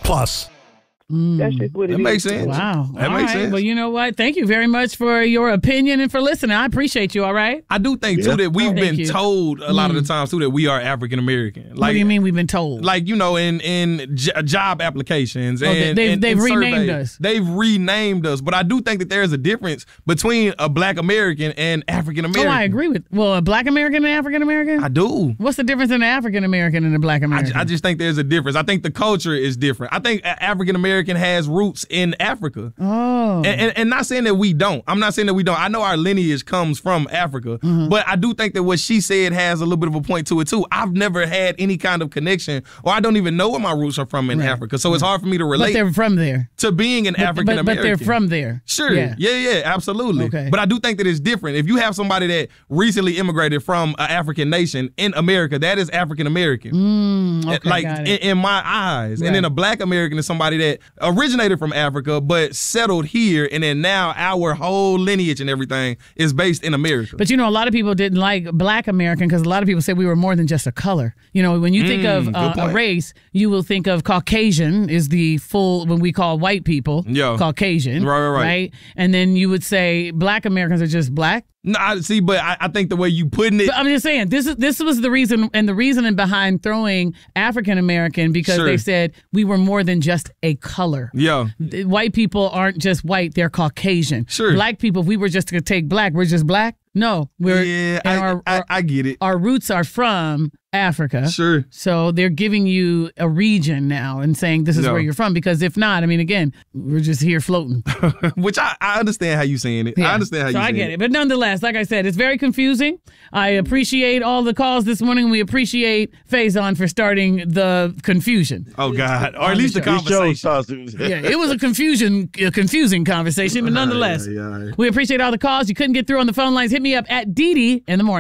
Plus. That's just what it is. That makes sense. Wow. That makes sense. Well, you know what? Thank you very much for your opinion and for listening. I appreciate you, all right? I do think, too, that we've been you. told a lot of the times, too, that we are African-American. What do you mean we've been told? Like, in job applications. And they've renamed us. They've renamed us. But I do think that there is a difference between a Black American and African-American. Oh, I agree with. Well, a Black American and African-American? I do. What's the difference in an African-American and a Black American? I just think there's a difference. I think the culture is different. I think African-American has roots in Africa. Oh. And not saying that we don't. I'm not saying that we don't. I know our lineage comes from Africa, but I do think that what she said has a little bit of a point to it, too. I've never had any kind of connection, or I don't even know where my roots are from in Africa, so it's hard for me to relate. But they're from there. To being an African-American. But they're from there. Sure. Yeah, absolutely. Okay. But I do think that it's different. If you have somebody that recently immigrated from an African nation in America, that is African-American. Okay, like, got it. in my eyes. Right. And then a Black American is somebody that originated from Africa, but settled here, and then now our whole lineage and everything is based in America. But, a lot of people didn't like Black American because a lot of people said we were more than just a color. When you think of a race, you will think of Caucasian is the full, when we call white people, Caucasian. Right? And then you would say Black Americans are just Black. No, but I think the way you putting it. But I'm just saying, this was the reason, and the reasoning behind throwing African American, because they said we were more than just a color. Yeah. White people aren't just white, they're Caucasian. Sure. Black people, if we were just to take Black, we're just Black? No. I get it. Our roots are from Africa. Sure. So they're giving you a region now and saying this is where you're from, because if not, again, we're just here floating. Which I understand how you saying it. Yeah. I understand how you saying it. So I get it. But nonetheless, like I said, it's very confusing. I appreciate all the calls this morning. We appreciate Faison for starting the confusion. Oh, God. Or at least the conversation. Yeah, it was a confusing conversation, but nonetheless, we appreciate all the calls. You couldn't get through on the phone lines. Hit me up at Dee Dee in the morning.